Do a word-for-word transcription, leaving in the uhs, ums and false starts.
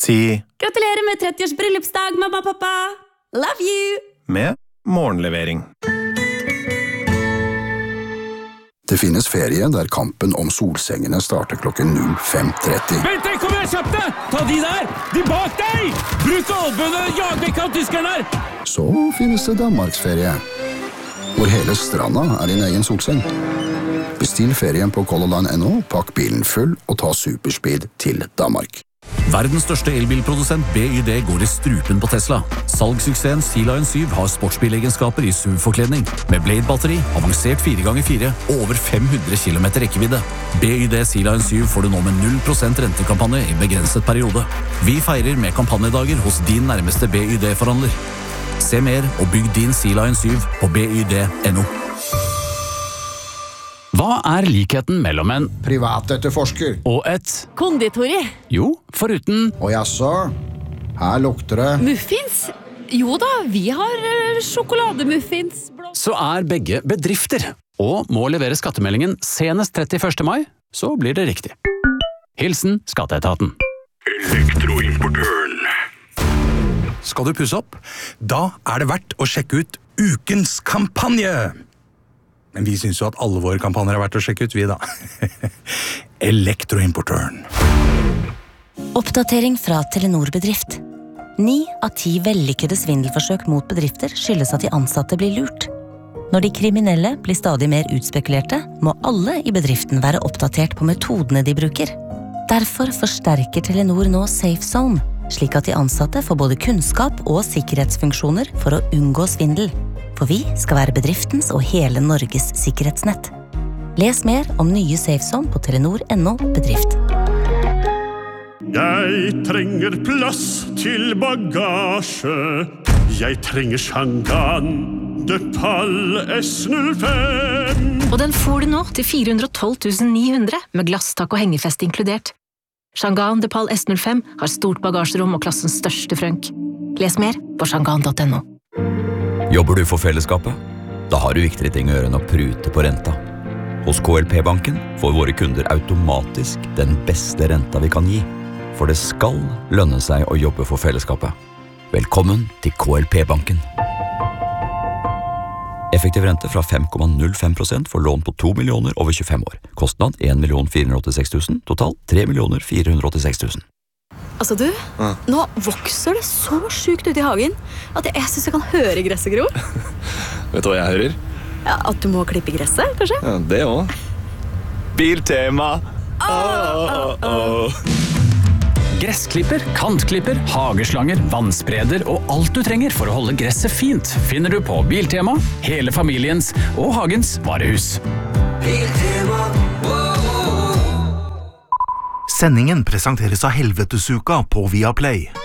Si Gratulerer med tretti års bryllupsdag, mamma og pappa. Love you! med morgenlevering. Det finnes ferie der kampen om solsengene starter klokken null fem tretti. Vent deg, kom igjen, kjapt deg! Ta de der! De bak deg! Bruk albønene, jag vekk av tyskerne her! Så finnes det Danmarksferie, hvor hele stranda er din egen solseng. Bestill ferien på color line punktum no, pakk bilen full og ta superspeed til Danmark. Verdens største elbilprodusent B Y D går i strupen på Tesla. Salgssuksessen Sea Lion syv har sportsbilegenskaper i S U V-forkledning, med Blade-batteri, avansert fire ganger fire og over fem hundre kilometer rekkevidde. B Y D Sea Lion syv får du nå med null prosent rentekampanje i begrenset periode. Vi feirer med kampanjedager hos din nærmeste B Y D-forhandler. Se mer og bygg din Sea Lion syv på B Y D punktum no. Hva er likheten mellom en Privatetterforsker. og et Konditori. Jo, foruten Og jaså, her lukter det. Muffins? Jo da, vi har uh, sjokolademuffins. så er begge bedrifter, og må levere skattemeldingen senest trettiførste mai, så blir det riktig. Hilsen Skatteetaten. Elektroimportøren. Skal du pusse opp? Da er det verdt å sjekke ut ukens kampanje. Men vi synes jo at alle våre kampanjer er verdt å sjekke ut, vi da. Elektroimportøren. Oppdatering fra Telenor Bedrift. Ni av ti vellykkede svindelforsøk mot bedrifter skyldes at de ansatte blir lurt. Når de kriminelle blir stadig mer utspekulerte, må alle i bedriften være oppdatert på metodene de bruker. Derfor forsterker Telenor nå Safe Zone, slik at de ansatte får både kunnskap og sikkerhetsfunksjoner for å unngå svindel. For vi skal være bedriftens og hele Norges sikkerhetsnett. Les mer om nye Safe Zone på telenor punktum no bedrift. Jeg trenger plass til bagasje. Jeg trenger Shangan de Pal S null fem. Og den får du nå til fire hundre og tolv tusen ni hundre, med glasstak og hengefest inkludert. Shangan de Pal S null fem har stort bagasjerom og klassens største frønk. Les mer på shangan punktum no. Jobber du for fellesskapet? Da har du viktigere ting å gjøre enn å prute på renta. Hos K L P-banken får våre kunder automatisk den beste renta vi kan gi. For det skal lønne seg å jobbe for fellesskapet. Velkommen til K L P-banken. Effektiv rente fra fem komma null fem prosent for lån på to millioner over tjuefem år. Kostnad en million fire hundre og åttiseks tusen, totalt tre millioner fire hundre og åttiseks tusen. Altså du, Ja. nå vokser det så sjukt ut i hagen at jeg synes jeg kan høre gresset gro. Vet du hva jeg hører? Ja, at du må klippe gresset, kanskje? Ja, det også. Biltema. Åh, åh, åh. Gressklipper, kantklipper, hageslanger, vannspreder og alt du trenger for å holde gresset fint finner du på Biltema, hele familiens og hagens varehus. Sendingen presenteres av Helvetesuka på Viaplay.